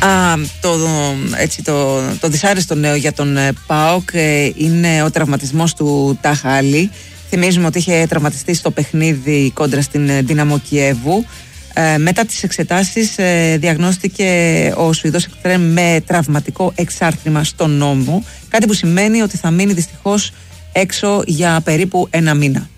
Το δυσάρεστο νέο για τον ΠΑΟΚ είναι ο τραυματισμός του Ταχάλη. Θυμίζουμε ότι είχε τραυματιστεί στο παιχνίδι κόντρα στην Δύναμο Κιέβου. Μετά τις εξετάσεις διαγνώστηκε ο Σουηδός με τραυματικό εξάρτημα στον ώμο, κάτι που σημαίνει ότι θα μείνει δυστυχώς έξω για περίπου 1 μήνα.